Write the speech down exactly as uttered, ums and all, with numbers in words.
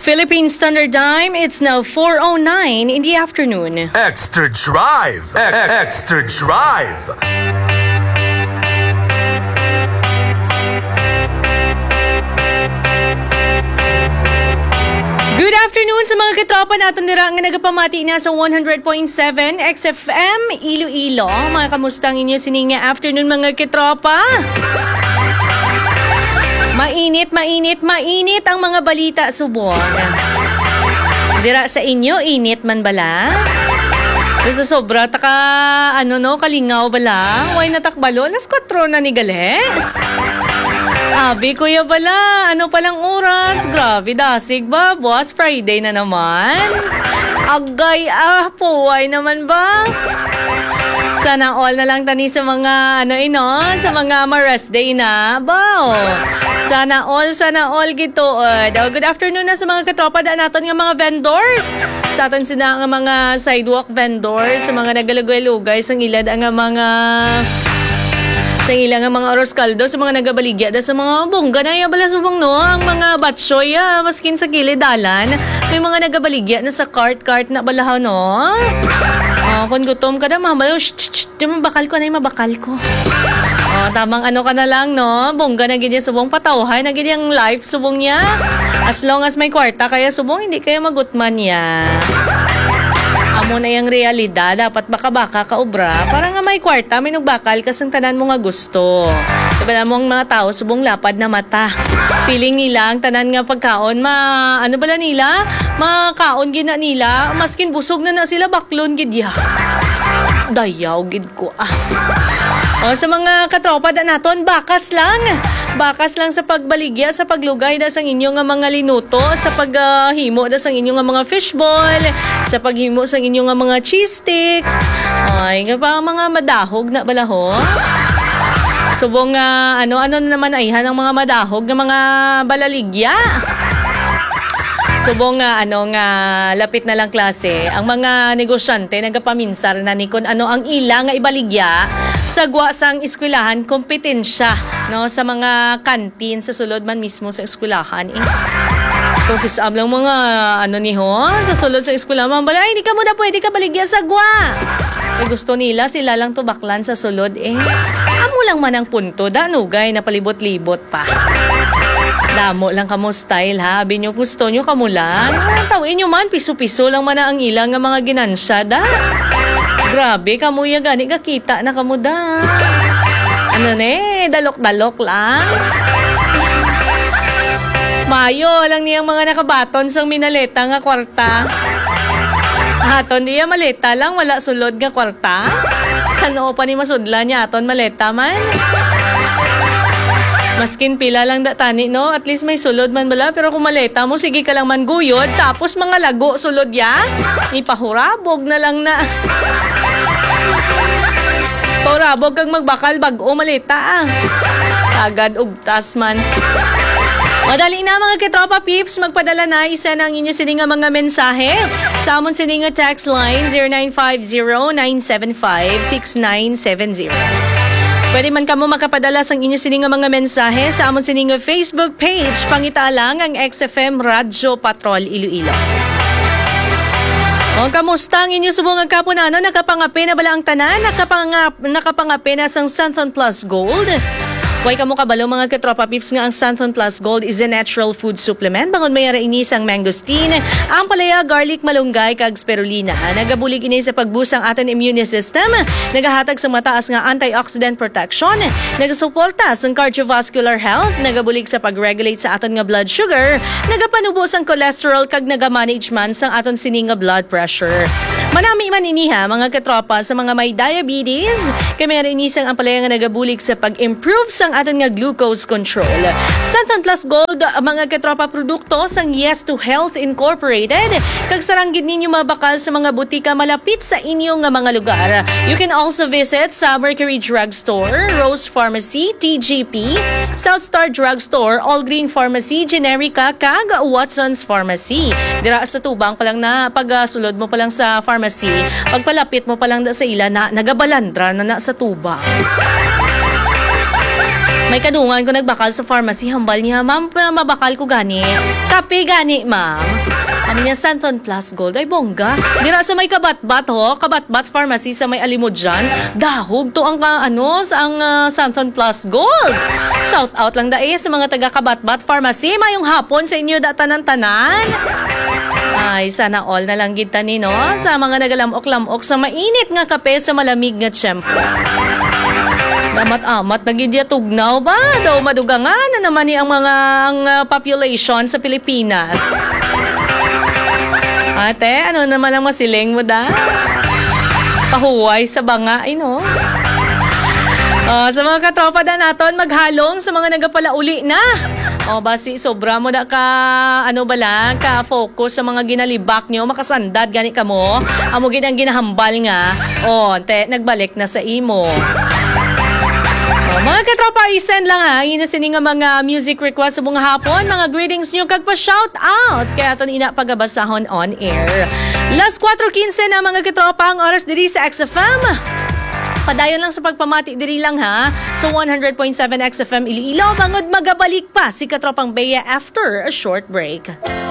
Philippine Standard Time, it's now four oh nine in the afternoon. Extra Drive! E- Extra Drive! Good afternoon sa mga katropa natin nila nga nagapamati na sa one hundred point seven X F M Iloilo. Mga kamustang inyo sininga afternoon mga katropa. Mainit, mainit, mainit ang mga balita subong. Dira sa inyo, init man bala? Sa sobra, taka, ano no, kalingaw bala? Huwag natakbalo, alas kwatro na ni Gale. Abi, kuya bala, ano palang oras? Grabe, dasig ba? Buwas, Friday na naman. Agay, ah, puway naman ba? Sana all na lang tani sa mga, ano ino, sa mga ma-rest day na. Bao! Sana all, sana all gitood. Oh, good afternoon na sa mga katropa daan natin nga mga vendors. Sa atin sila nga mga sidewalk vendors, sa mga nagalugay-lugay, sa ilad ang mga sa ilang mga oros kaldo, sa mga nagabaligya, da sa mga bongga na yung bala subong no, ang mga batsoy, ah, maskin sa gilidalan, may mga nagabaligya na sa cart-cart na balahaw no. Oh, kung gutom ka na, mamalo, shh, shh, shh, mabakal ko na yung mabakal ko. Oh, tamang ano ka na lang no, bongga na ganyan subong patawhay, na ganyan life subong niya. As long as may kwarta, kaya subong, hindi kaya magutman niya. Amo na yung realidad, dapat baka-baka kaobra para nga may kwarta, may nagbakal kasang tanan mo nga gusto. Diba na mong mga tao subong lapad na mata. Feeling nila ang tanan nga pagkaon, ma ano bala nila? Makaon gina nila, maskin busog na na sila baklon gid ya. Dayaw gid ko ah. O sa mga katropa da naton, bakas lang. Bakas lang sa pagbaligya, sa paglugay da sang inyo nga mga linuto, sa paghimo uh, da sang inyo nga mga fishball, sa paghimo sang inyo nga mga cheese sticks. Ay, nga pa mga madahog na balaho. Subong nga uh, ano-ano na naman ayhan ang mga madahog nga mga balaligya. Subong nga ano nga lapit na lang klase, ang mga negosyante nagapaminsar na ni kun ano ang ila nga ibaligya sa gwa sang eskwelahan kompetensya no sa mga kantin sa sulod man mismo sa eskwelahan. Eh. Kung kisam lang mga ano ni ho sa sulod sa eskwelahan man bala, hindi ka mo na pwede ka baligya sa gwa. Ay gusto nila sila lang tubaklan sa sulod eh. Amo lang man ang punto danugay na palibot-libot pa. Damo lang kamo style ha. Abi nyo gusto nyo kamo lang. Tawin nyo man, piso-piso lang man ang ilang nga mga ginansya da. Grabe, kamo ya gani kakita na kamo da. Ano ne, dalok-dalok lang. Mayo lang niyang mga nakabaton sang minaleta nga kwarta. Aton niya maleta lang, wala sulod nga kwarta. Sano pa ni masudla niya aton maleta man. Maskin pila lang da tani no, at least may sulod man bala, pero kung maleta mo sige ka lang man guyod, tapos mga lago sulod ya, ipahurabog na lang na. Pahurabog kang magbakal bag-o maleta ah. Sagad og tas man. Madali na mga kitropa peeps, magpadala na isa ng inyo sininga mga mensahe sa amon sininga text line zero nine five zero nine seven five six nine seven zero. Pwede man kamo makapadala sang inyo sininga mga mensahe sa amon sininga Facebook page, pangitaalang ang X F M Radyo Patrol Iloilo. O kamusta ang inyo subong ang kapunano, nakapangapi na bala ang tanan, nakapangap, nakapangapi na sang Santhon Plus Gold. Huwag ka mo kabalo mga katropa pips nga ang Santhon Plus Gold is a natural food supplement. Bangon may inis ang mangosteen, ang palaya, garlic, malunggay, kag spirulina. Nagabulig ini sa pagbusang aton immune system, nagahatag sa mataas nga antioxidant protection, nagasuporta sa cardiovascular health, nagabulig sa pag-regulate sa aton nga blood sugar, nagapanubos ang cholesterol, kag nagamanage man sa aton sining nga blood pressure. Manami man iniha mga katropa sa mga may diabetes, kay may inisang ang palaya nga nagabulig sa pag-improve sa aton nga glucose control. Santhon Plus Gold, mga katropa produkto sang Yes to Health Incorporated, kag saranggid ninyo mabakal sa mga butika malapit sa inyong nga mga lugar. You can also visit sa Mercury Drugstore, Rose Pharmacy, T G P, South Star Drugstore, All Green Pharmacy, Generica, kag Watson's Pharmacy. Dira sa tubang pa lang na pagsulod mo pa lang sa pharmacy, pagpalapit mo pa lang da sa ila na nagabalandra na na sa tubang. May kadungan ko nagbakal sa pharmacy. Hambal niya, ma'am, pa- mabakal ko gani. Kape gani, ma'am. Kami niya, Santon Plus Gold. Ay, bongga. Dira sa may kabat-bat, ho. Kabat-bat pharmacy sa may alimod dyan. Dahog to ang, ka- ano, sa ang uh, Santon Plus Gold. Shout out lang dae sa mga taga Kabat-bat pharmacy. Mayong hapon sa inyo datanan-tanan. Ay, sana all na lang kita ni, no? Sa mga nagalamok-lamok sa mainit nga kape sa malamig nga tiyempo. Damat-amat nagidya tugnaw ba? Daw madugangan na naman ni ang mga ang uh, population sa Pilipinas. Ate, ano naman ang masiling mo da? Pahuway sa banga, ay no? Uh, sa mga katropa da naton, maghalong sa mga nagapalauli na. O basi, sobra mo da ka, ano bala, ka focus sa mga ginalibak nyo, makasandad gani ka mo. Amo gid ang ginahambal nga. O, te, nagbalik na sa imo. O, mga katropa, isend lang ha. Inasini nga mga music request sa mga hapon, mga greetings nyo, kag pa-shout outs. Kaya ito ina pagabasahon on air. Last four fifteen na mga katropa, ang oras diri sa X F M. Padayon lang sa pagpamati diri lang ha. So one hundred point seven X F M Iloilo, bangod magabalik pa si Katropang Bea after a short break.